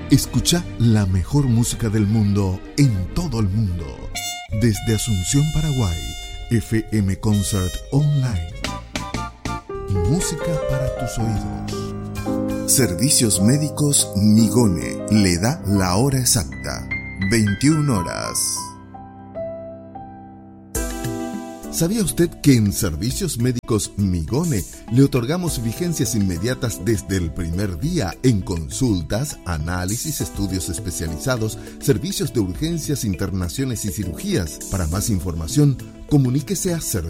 Escucha la mejor música del mundo en todo el mundo. Desde Asunción, Paraguay, FM Concert Online. Música para tus oídos. Servicios Médicos Migone le da la hora exacta. 21 horas. ¿Sabía usted que en Servicios Médicos Migone le otorgamos vigencias inmediatas desde el primer día en consultas, análisis, estudios especializados, servicios de urgencias, internaciones y cirugías? Para más información, comuníquese a